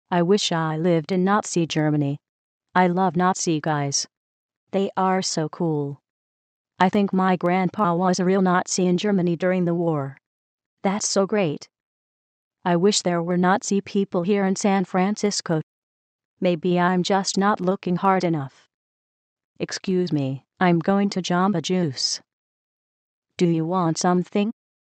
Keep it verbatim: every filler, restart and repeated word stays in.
I wish I lived in Nazi Germany. I love Nazi guys. They are so cool. I think my grandpa was a real Nazi in Germany during the war. That's so great. I wish there were Nazi people here in San Francisco. Maybe I'm just not looking hard enough. Excuse me, I'm going to Jamba Juice. Do you want something?